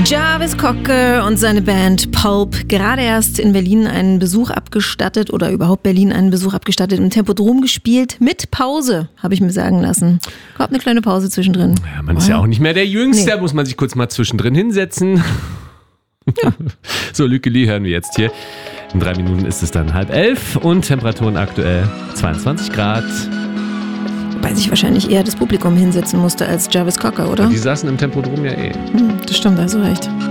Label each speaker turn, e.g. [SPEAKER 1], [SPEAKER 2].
[SPEAKER 1] Jarvis Cocker und seine Band Pulp, gerade erst in Berlin einen Besuch abgestattet oder überhaupt Berlin einen Besuch abgestattet, im Tempodrom gespielt, mit Pause, habe ich mir sagen lassen. Gab eine kleine Pause zwischendrin.
[SPEAKER 2] Ja, man ist ja auch nicht mehr der Jüngste, da muss man sich kurz mal zwischendrin hinsetzen. Ja. So, Lücke Lee hören wir jetzt hier. In 3 Minuten ist es dann 10:30 und Temperaturen aktuell 22 Grad.
[SPEAKER 1] Wobei sich wahrscheinlich eher das Publikum hinsetzen musste als Jarvis Cocker, oder?
[SPEAKER 2] Ja, die saßen im Tempodrom ja eh.
[SPEAKER 1] Das stimmt, also recht.